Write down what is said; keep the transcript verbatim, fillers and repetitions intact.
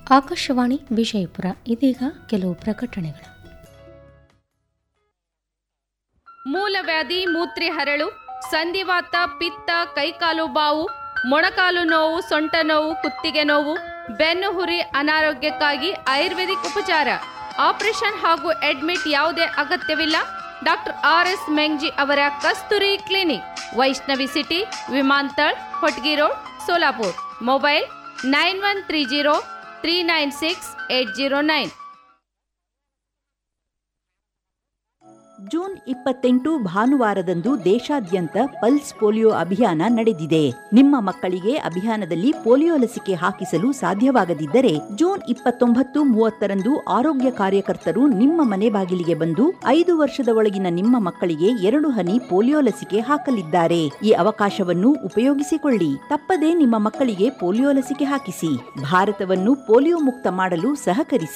ಆಕಾಶವಾಣಿ ವಿಜಯಪುರ. ಇದೀಗ ಕೆಲವು ಪ್ರಕಟಣೆಗಳು. ಮೂಲವ್ಯಾಧಿ, ಮೂತ್ರಿ ಹರಳು, ಸಂಧಿವಾತ, ಪಿತ್ತ, ಕೈಕಾಲು ಬಾವು, ಮೊಣಕಾಲು ನೋವು, ಸೊಂಟ ನೋವು, ಕುತ್ತಿಗೆ ನೋವು, ಬೆನ್ನು ಹುರಿ, ಅನಾರೋಗ್ಯಕ್ಕಾಗಿ ಆಯುರ್ವೇದಿಕ್ ಉಪಚಾರ. ಆಪರೇಷನ್ ಹಾಗೂ ಅಡ್ಮಿಟ್ ಯಾವುದೇ ಅಗತ್ಯವಿಲ್ಲ. ಡಾಕ್ಟರ್ ಆರ್ ಎಸ್ ಮೆಂಗ್ಜಿ ಅವರ ಕಸ್ತೂರಿ clinic, Vaishnavi city, ವಿಮಾನತಳ್, Hotgi road, Solapur. Mobile nine one three zero three nine six eight zero nine. June ಇಪ್ಪತ್ತೆಂಟು ಭಾನುವಾರದಂದು ದೇಶಾದ್ಯಂತ ಪಲ್ಸ್ ಪೋಲಿಯೋ ಅಭಿಯಾನ ನಡೆದಿದೆ. ನಿಮ್ಮ ಮಕ್ಕಳಿಗೆ ಅಭಿಯಾನದಲ್ಲಿ ಪೋಲಿಯೋ ಲಸಿಕೆ ಹಾಕಿಸಲು ಸಾಧ್ಯವಾಗದಿದ್ದರೆ ಜೂನ್ ಇಪ್ಪತ್ತೊಂಬತ್ತು ಮೂವತ್ತರಂದು ಆರೋಗ್ಯ ಕಾರ್ಯಕರ್ತರು ನಿಮ್ಮ ಮನೆ ಬಾಗಿಲಿಗೆ ಬಂದು ಐದು ವರ್ಷದ ಒಳಗಿನ ನಿಮ್ಮ ಮಕ್ಕಳಿಗೆ ಎರಡು ಹನಿ ಪೋಲಿಯೋ ಲಸಿಕೆ ಹಾಕಲಿದ್ದಾರೆ. ಈ ಅವಕಾಶವನ್ನು ಉಪಯೋಗಿಸಿಕೊಳ್ಳಿ. ತಪ್ಪದೇ ನಿಮ್ಮ ಮಕ್ಕಳಿಗೆ ಪೋಲಿಯೋ ಲಸಿಕೆ ಹಾಕಿಸಿ. ಭಾರತವನ್ನು ಪೋಲಿಯೋ ಮುಕ್ತ ಮಾಡಲು ಸಹಕರಿಸಿ.